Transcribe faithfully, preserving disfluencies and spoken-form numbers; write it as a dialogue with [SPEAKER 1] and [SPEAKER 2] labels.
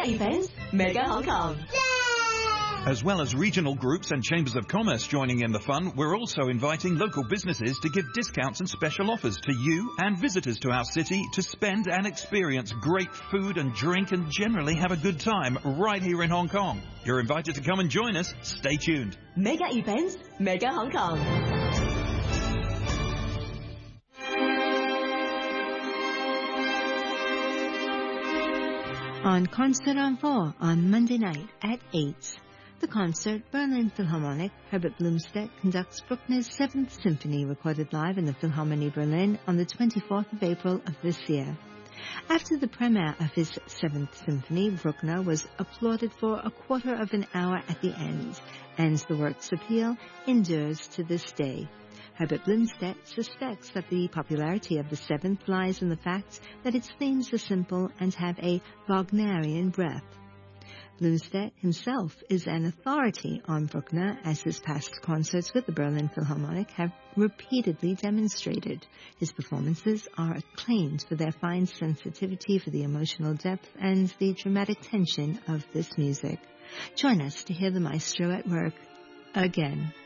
[SPEAKER 1] Mega Events, Mega Hong Kong.
[SPEAKER 2] As well as regional groups and chambers of commerce joining in the fun, we're also inviting local businesses to give discounts and special offers to you and visitors to our city to spend and experience great food and drink and generally have a good time right here in Hong Kong. You're invited to come and join us. Stay tuned.
[SPEAKER 1] Mega Events, Mega Hong Kong.
[SPEAKER 3] On Concert en Four on Monday night at eight. The concert, Berlin Philharmonic, Herbert Blomstedt conducts Bruckner's Seventh Symphony, recorded live in the Philharmonie Berlin on the twenty-fourth of April of this year. After the premiere of his Seventh Symphony, Bruckner was applauded for a quarter of an hour at the end, and the work's appeal endures to this day. Herbert Blomstedt suspects that the popularity of the Seventh lies in the fact that its themes are simple and have a Wagnerian breath. Blomstedt himself is an authority on Bruckner, as his past concerts with the Berlin Philharmonic have repeatedly demonstrated. His performances are acclaimed for their fine sensitivity for the emotional depth and the dramatic tension of this music. Join us to hear the maestro at work again.